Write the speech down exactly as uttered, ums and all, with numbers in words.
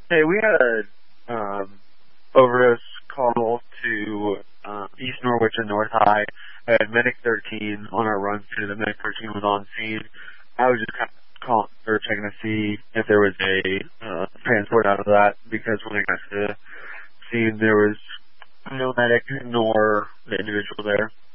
Hey, we had a um, overdose call to uh, East Norwich and North High. I had Medic thirteen on our run through. The Medic thirteen was on scene. I was just kind of calling or checking to see if there was a uh, transport out of that, because when I got to the scene, there was no medic nor the individual there.